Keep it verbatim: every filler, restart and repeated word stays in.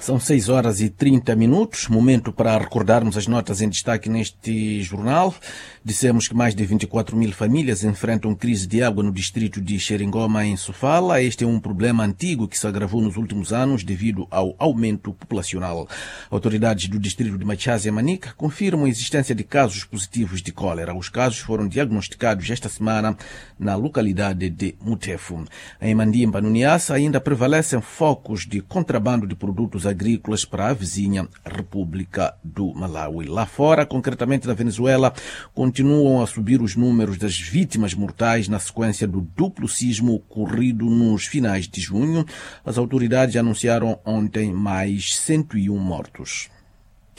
São seis horas e trinta minutos, momento para recordarmos as notas em destaque neste jornal. Dissemos que mais de vinte e quatro mil famílias enfrentam crise de água no distrito de Xeringoma, em Sofala. Este é um problema antigo que se agravou nos últimos anos devido ao aumento populacional. Autoridades do distrito de Machaze e Manica confirmam a existência de casos positivos de cólera. Os casos foram diagnosticados esta semana na localidade de Mutefo. Em Mandimba, no Niassa, ainda prevalecem focos de contrabando de produtos agrícolas para a vizinha República do Malawi. Lá fora, concretamente na Venezuela, continuam a subir os números das vítimas mortais na sequência do duplo sismo ocorrido nos finais de junho. As autoridades anunciaram ontem mais cento e um mortos.